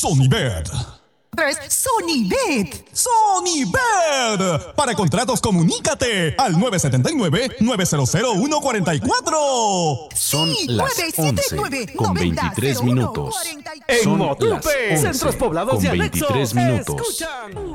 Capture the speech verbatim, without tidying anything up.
Sonibet. Es Sonibet. Sonibet. Para contratos, comunícate al nueve siete nueve, nueve cero cero, uno cuatro cuatro. Son Sí, las once con veintitrés minutos. En Son Motupe, las centros once poblados con y anexos, veintitrés minutos. escuchan